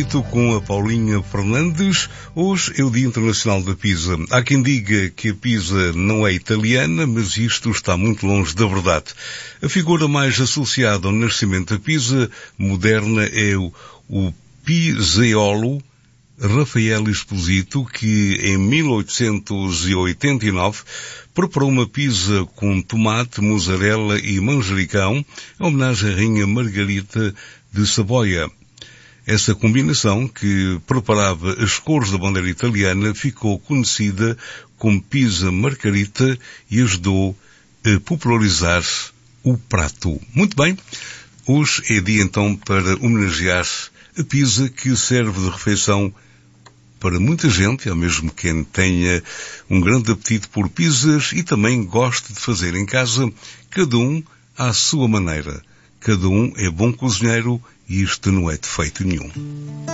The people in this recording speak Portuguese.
Esposito com a Paulinha Fernandes. Hoje é o Dia Internacional da Pizza. Há quem diga que a pizza não é italiana, mas isto está muito longe da verdade. A figura mais associada ao nascimento da pizza moderna é o pizzaiolo Raffaele Esposito, que em 1889 preparou uma pizza com tomate, mussarela e manjericão em homenagem à Rainha Margarita de Saboia. Essa combinação, que preparava as cores da bandeira italiana, ficou conhecida como pizza margarita e ajudou a popularizar o prato. Muito bem, hoje é dia então para homenagear a pizza, que serve de refeição para muita gente, ao mesmo quem tenha um grande apetite por pizzas e também gosta de fazer em casa, cada um à sua maneira. Cada um é bom cozinheiro e isto não é defeito nenhum.